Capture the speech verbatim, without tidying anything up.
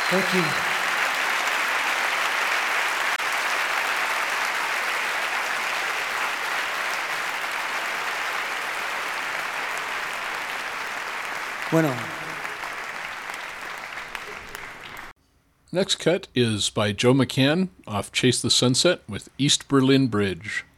Thank you. Bueno. Next cut is by Joe McCann off Chase the Sunset with East Berlin Bridge.